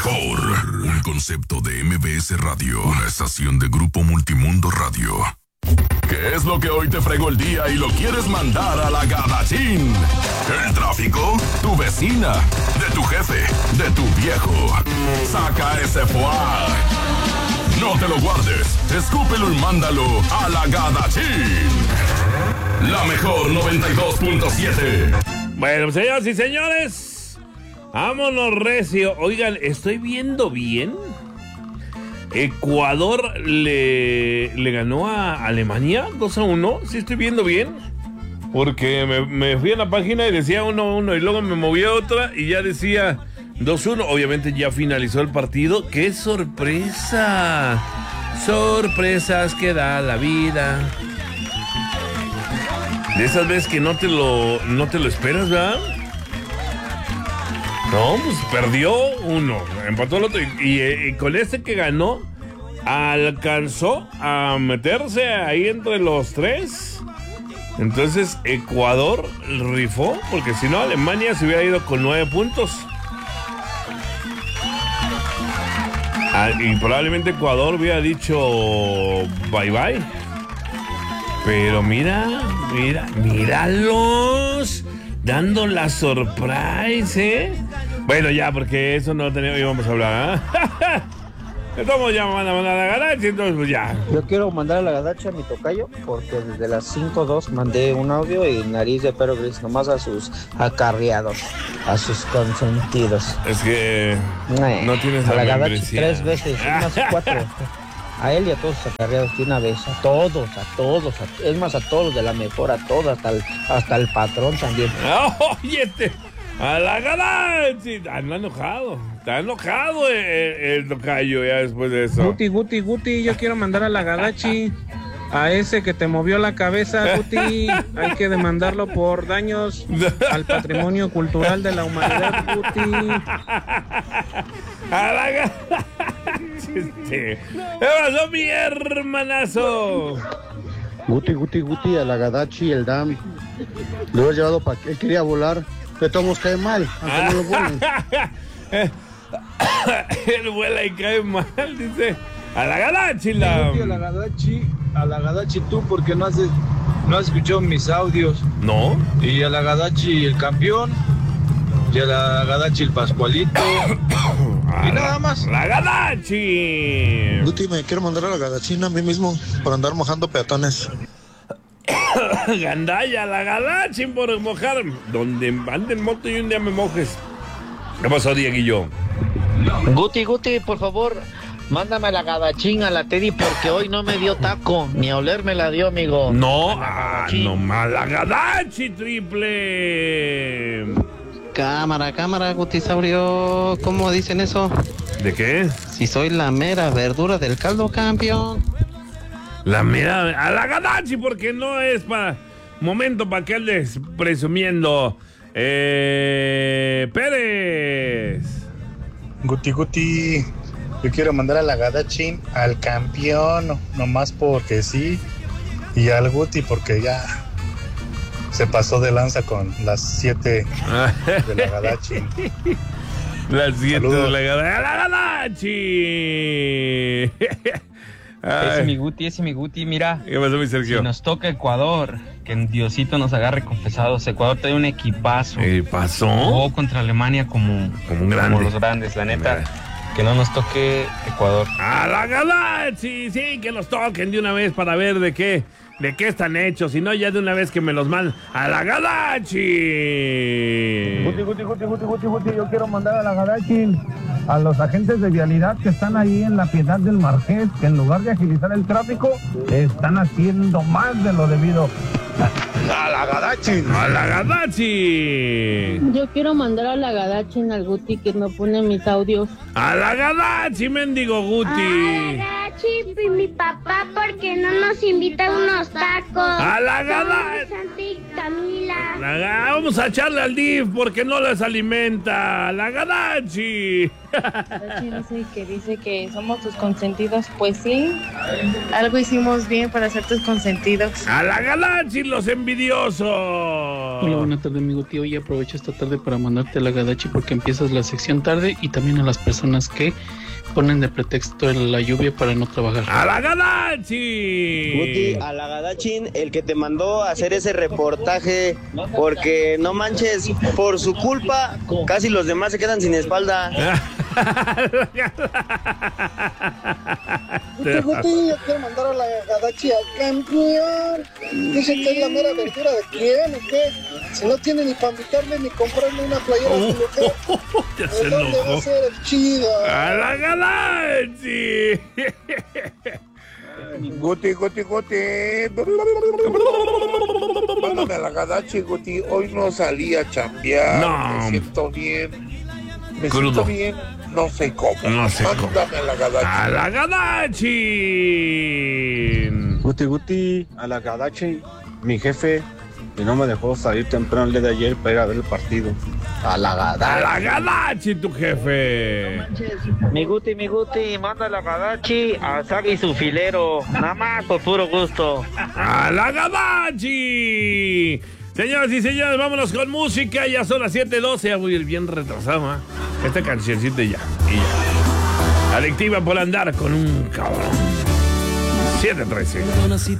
mejor. Un concepto de MBS Radio. Una estación de Grupo Multimundo Radio. ¿Qué es lo que hoy te fregó el día y lo quieres mandar a la Gadachín? ¿El tráfico? ¿Tu vecina? ¿De tu jefe? ¿De tu viejo? Saca ese fuá. No te lo guardes. Escúpelo y mándalo a la Gadachín. La mejor 92.7. Bueno, señoras y señores, vámonos recio. Oigan, ¿estoy viendo bien? Ecuador le ganó a Alemania 2-1. ¿Sí estoy viendo bien? Porque me fui a la página y decía 1-1 y luego me moví a otra y ya decía 2-1. Obviamente ya finalizó el partido. ¡Qué sorpresa! Sorpresas que da la vida. De esas veces que no te lo esperas, ¿verdad? No, pues perdió uno, empató el otro y con este que ganó alcanzó a meterse ahí entre los tres. Entonces Ecuador rifó, porque si no Alemania se hubiera ido con 9 puntos. Y probablemente Ecuador hubiera dicho bye bye. Pero míralos dando la surprise, Bueno, ya, porque eso no íbamos a hablar, Estamos ya mandando a la Gadachi, entonces pues ya. Yo quiero mandar a la Gadachi a mi tocayo, porque desde las 5:02 mandé un audio y nariz de perro gris, nomás a sus acarreados, a sus consentidos. Es que no tienes a la Gadachi membresía. 3 veces, unas 4. A él y a todos sus acarreados de una vez, a todos, es más, a todos los de la mejor, a todos, hasta el patrón también. Oye, a la Gadachi, está enojado el tocayo ya después de eso. Guti, yo quiero mandar a la Gadachi, a ese que te movió la cabeza, Guti, hay que demandarlo por daños al patrimonio cultural de la humanidad, Guti. A la Gadachi. ¿Qué pasó, mi hermanazo? Guti, a la Gadachi, el Dam. Lo he llevado para que él quería volar. De todos modos cae mal, aunque no lo vuelen. Él vuela y cae mal, dice. A la Gadachi, a la Gadachi tú, porque no has escuchado mis audios. ¿No? Y a la Gadachi el campeón. Y a la Gadachi el Pascualito. Y nada más. La Gadachi. Guti, me quiero mandar a la Gadachina a mí mismo por andar mojando peatones. Gandaya, la Gadachi por mojar. Donde ande en moto y un día me mojes. ¿Qué pasó, Dieguillo? Guti, por favor, mándame a la Gadachín, a la Teddy, porque hoy no me dio taco, ni a oler me la dio, amigo. No, la Gadachi triple. Cámara, Gutisaurio, ¿cómo dicen eso? ¿De qué? Si soy la mera verdura del caldo, campeón. La mera, a la Gadachi, porque no es para momento para que andes presumiendo. Pérez. Guti, yo quiero mandar a la Gadachi al campeón, nomás porque sí, y al Guti porque ya se pasó de lanza con las 7 de la Gadachi. Las 7 Saludos. de la Gadachi. Ese es mi Guti, mira. ¿Qué pasó, mi Sergio? Si nos toca Ecuador, que Diosito nos agarre confesados. Ecuador trae un equipazo. ¿Qué pasó? Jugó contra Alemania como un grande. Como los grandes, la neta. Que no nos toque Ecuador. A la Gadachi, sí, que nos toquen de una vez para ver de qué están hechos. Si no, ya de una vez que me los mandan. A la Gadachi. Guti, yo quiero mandar a la Gadachi a los agentes de vialidad que están ahí en la Piedad del Marqués, que en lugar de agilizar el tráfico, están haciendo más de lo debido. A la Gadachi. A la Gadachi. Yo quiero mandar a la Gadachi al Guti que me pone mis audios. A la Gadachi, mendigo Guti. Gadachi y mi papá porque no nos invita a unos tacos. ¡A la Gadachi! Santi y Camila. Vamos a echarle al DIF porque no les alimenta. ¡La Gadachi! Dice que somos tus consentidos. Pues sí, algo hicimos bien para ser tus consentidos. ¡A la Gadachi, los envidiosos! Hola, buenas tardes, amigo tío. Y aprovecho esta tarde para mandarte a la Gadachi porque empiezas la sección tarde y también a las personas que ponen de pretexto la lluvia para no trabajar. ¡A la Gadachi! Guti, a la Gadachin, el que te mandó a hacer ese reportaje, porque no manches, por su culpa, casi los demás se quedan sin espalda. Guti, yo quiero mandar a la Gadachi al campeón. Dicen que es la mera verdura de quién o qué. Si no tiene ni para invitarle ni comprarle una playera a su mujer. Ya se ¿Dónde va a ser el chido? ¡A la Gadachi! Guti. Mándame a la Gadachi, Guti. Hoy no salí a chambear. No. Me siento bien. Crudo. No sé cómo. Mándame a la Gadachi. ¡A la Gadachi! Guti, a la Gadachi. Mi jefe, que no me dejó salir temprano el día de ayer para ir a ver el partido. A la Gadachi. ¡A la Gadachi, tu jefe! Mi Guti, manda a la Gadachi a Sagi su filero, nada más por puro gusto. ¡A la Gadachi! Señoras y señores, vámonos con música. Ya son las 7:12, ya voy a ir bien retrasado, ¿eh? Esta cancioncita ya. Adictiva por andar con un cabrón. 7:13.